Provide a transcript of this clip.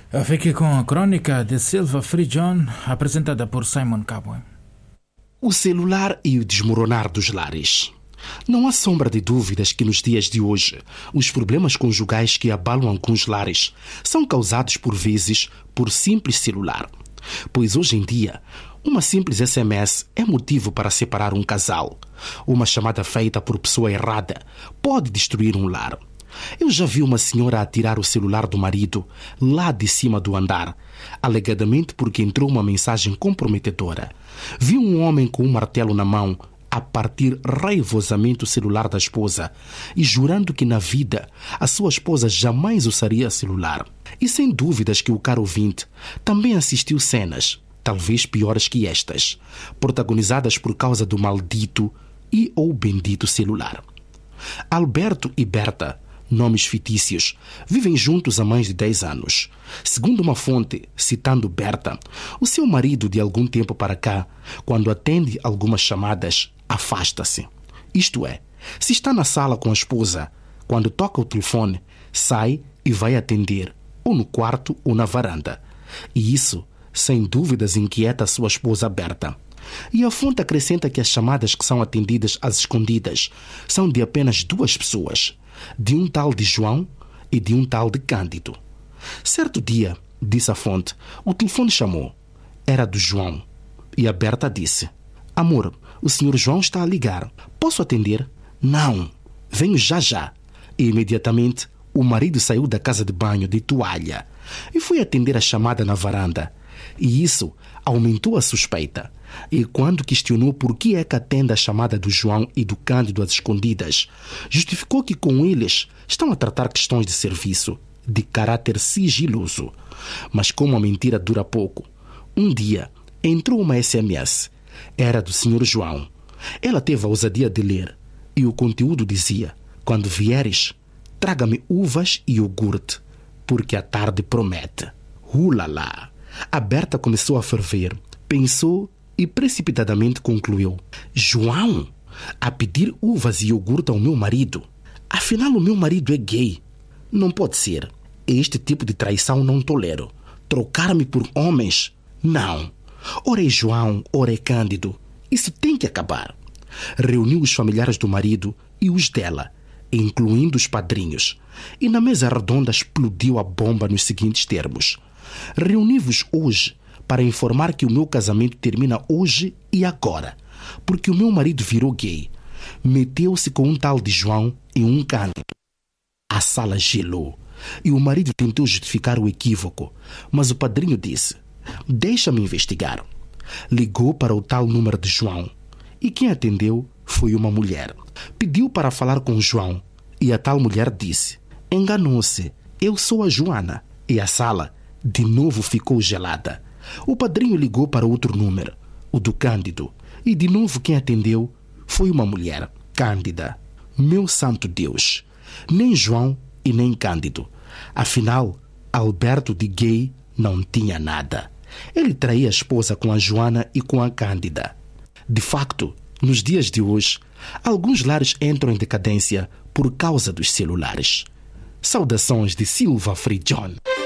Fique com a crônica de Silva Free John, apresentada por Simon Cabo. O celular e o desmoronar dos lares. Não há sombra de dúvidas que nos dias de hoje, os problemas conjugais que abalam alguns lares são causados por vezes por simples celular. Pois hoje em dia, uma simples SMS é motivo para separar um casal. Uma chamada feita por pessoa errada pode destruir um lar. Eu já vi uma senhora atirar o celular do marido lá de cima do andar, alegadamente porque entrou uma mensagem comprometedora. Vi um homem com um martelo na mão a partir raivosamente o celular da esposa e jurando que na vida a sua esposa jamais usaria celular. E sem dúvidas que o caro ouvinte também assistiu cenas, talvez piores que estas, protagonizadas por causa do maldito e ou bendito celular. Alberto e Berta, nomes fictícios, vivem juntos há mais de 10 anos. Segundo uma fonte, citando Berta, o seu marido de algum tempo para cá, quando atende algumas chamadas, afasta-se. Isto é, se está na sala com a esposa, quando toca o telefone, sai e vai atender, ou no quarto ou na varanda. E isso, sem dúvidas, inquieta a sua esposa Berta. E a fonte acrescenta que as chamadas que são atendidas às escondidas são de apenas 2 pessoas, de um tal de João e de um tal de Cândido. Certo dia, disse a fonte, o telefone chamou. Era do João. E a Berta disse: Amor, o senhor João está a ligar. Posso atender? Não. Venho já já. E imediatamente o marido saiu da casa de banho de toalha e foi atender a chamada na varanda. E isso aumentou a suspeita. E quando questionou por que é que atende a chamada do João e do Cândido às escondidas, justificou que com eles estão a tratar questões de serviço, de caráter sigiloso. Mas como a mentira dura pouco, um dia entrou uma SMS. Era do Sr. João. Ela teve a ousadia de ler e o conteúdo dizia: quando vieres, traga-me uvas e iogurte, porque a tarde promete. Ulala! A Berta começou a ferver, pensou e precipitadamente concluiu: João, a pedir uvas e iogurte ao meu marido? Afinal, o meu marido é gay. Não pode ser. Este tipo de traição não tolero. Trocar-me por homens? Não. Ora é João, ora é Cândido. Isso tem que acabar. Reuniu os familiares do marido e os dela, incluindo os padrinhos. E na mesa redonda explodiu a bomba nos seguintes termos: reuni-vos hoje para informar que o meu casamento termina hoje e agora, porque o meu marido virou gay. Meteu-se com um tal de João e um Cândido. A sala gelou e o marido tentou justificar o equívoco, mas o padrinho disse: deixa-me investigar. Ligou para o tal número de João e quem atendeu foi uma mulher. Pediu para falar com João e a tal mulher disse: enganou-se, eu sou a Joana. E a sala de novo ficou gelada. O padrinho ligou para outro número, o do Cândido, e de novo quem atendeu foi uma mulher, Cândida. Meu santo Deus! Nem João e nem Cândido. Afinal, Alberto de gay não tinha nada. Ele traía a esposa com a Joana e com a Cândida. De facto, nos dias de hoje, alguns lares entram em decadência por causa dos celulares. Saudações de Silva Free John.